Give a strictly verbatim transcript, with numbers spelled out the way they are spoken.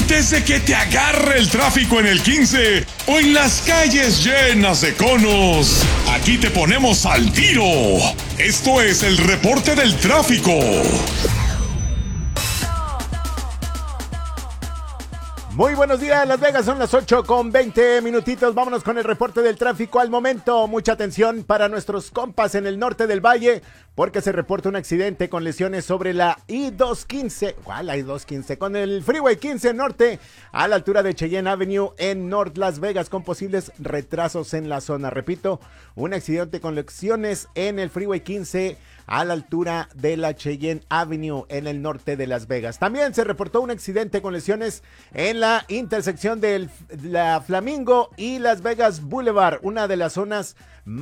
Antes de que te agarre el tráfico en el quince o en las calles llenas de conos, aquí te ponemos al tiro. Esto es el reporte del tráfico. Muy buenos días, Las Vegas, son las ocho con veinte minutitos. Vámonos con el reporte del tráfico al momento. Mucha atención para nuestros compas en el norte del valle, porque se reporta un accidente con lesiones sobre la I doscientos quince. ¿Cuál? La I doscientos quince. Con el Freeway quince Norte, a la altura de Cheyenne Avenue en North Las Vegas, con posibles retrasos en la zona. Repito, un accidente con lesiones en el Freeway quince a la altura de la Cheyenne Avenue en el norte de Las Vegas. También se reportó un accidente con lesiones en la intersección de la Flamingo y Las Vegas Boulevard, una de las zonas